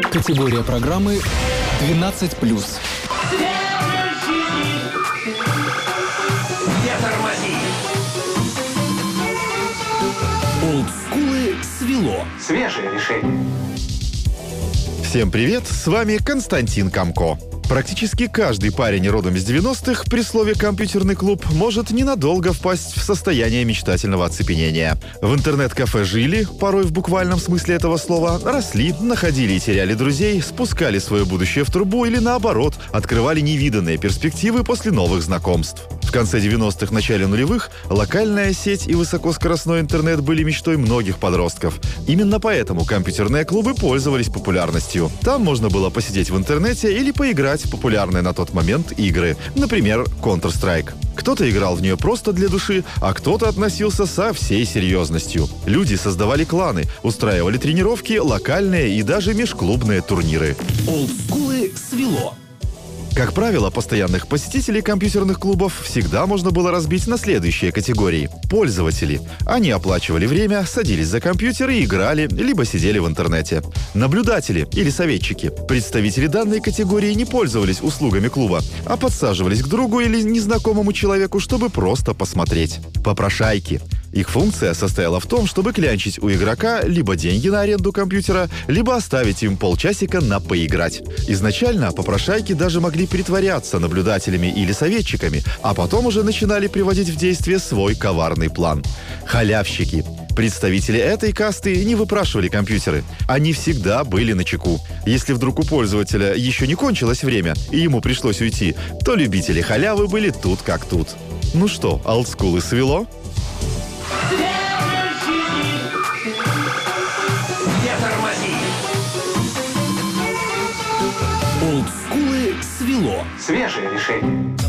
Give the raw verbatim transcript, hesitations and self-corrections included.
Категория программы двенадцать плюс. Не тормози! Олдскулы свело. Свежее решение. Всем привет, с вами Константин Камко. Практически каждый парень родом из девяностых при слове «компьютерный клуб» может ненадолго впасть в состояние мечтательного оцепенения. В интернет-кафе жили, порой в буквальном смысле этого слова, росли, находили и теряли друзей, спускали свое будущее в трубу или, наоборот, открывали невиданные перспективы после новых знакомств. В конце девяностых, начале нулевых локальная сеть и высокоскоростной интернет были мечтой многих подростков. Именно поэтому компьютерные клубы пользовались популярностью. Там можно было посидеть в интернете или поиграть в популярные на тот момент игры, например, Counter-Strike. Кто-то играл в нее просто для души, а кто-то относился со всей серьезностью. Люди создавали кланы, устраивали тренировки, локальные и даже межклубные турниры. Олдскулы свело. Как правило, постоянных посетителей компьютерных клубов всегда можно было разбить на следующие категории. Пользователи. Они оплачивали время, садились за компьютер и играли, либо сидели в интернете. Наблюдатели или советчики. Представители данной категории не пользовались услугами клуба, а подсаживались к другу или незнакомому человеку, чтобы просто посмотреть. Попрошайки. Их функция состояла в том, чтобы клянчить у игрока либо деньги на аренду компьютера, либо оставить им полчасика на поиграть. Изначально попрошайки даже могли притворяться наблюдателями или советчиками, а потом уже начинали приводить в действие свой коварный план. Халявщики. Представители этой касты не выпрашивали компьютеры. Они всегда были начеку. Если вдруг у пользователя еще не кончилось время, и ему пришлось уйти, то любители халявы были тут как тут. Ну что, олдскулы свело? Не тормози! Олдскулы свело. Свежее решение.